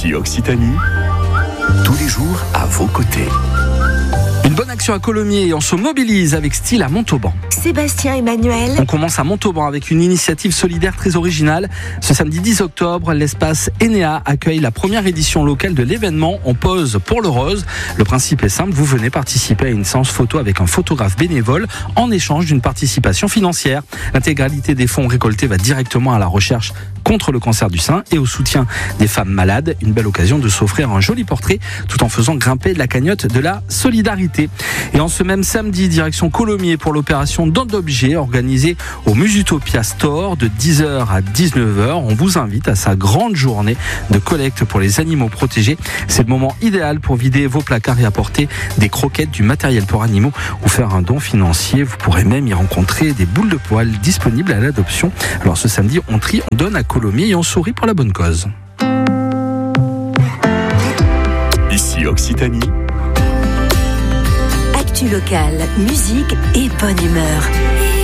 Ici Occitanie, tous les jours à vos côtés. Une bonne action à Colomiers et on se mobilise avec style à Montauban. Sébastien Emmanuel. On commence à Montauban avec une initiative solidaire très originale. Ce samedi 10 octobre, l'espace Enea accueille la première édition locale de l'événement On pose pour le rose. Le principe est simple, vous venez participer à une séance photo avec un photographe bénévole en échange d'une participation financière. L'intégralité des fonds récoltés va directement à la recherche contre le cancer du sein et au soutien des femmes malades. Une belle occasion de s'offrir un joli portrait tout en faisant grimper la cagnotte de la solidarité. Et en ce même samedi, direction Colomiers pour l'opération Don d'objets organisée au Musutopia Store de 10h à 19h. On vous invite à sa grande journée de collecte pour les animaux protégés. C'est le moment idéal pour vider vos placards et apporter des croquettes, du matériel pour animaux ou faire un don financier. Vous pourrez même y rencontrer des boules de poils disponibles à l'adoption. Alors ce samedi, on trie, on donne à Colomiers et on sourit pour la bonne cause. Ici Occitanie, Actu locale, musique et bonne humeur.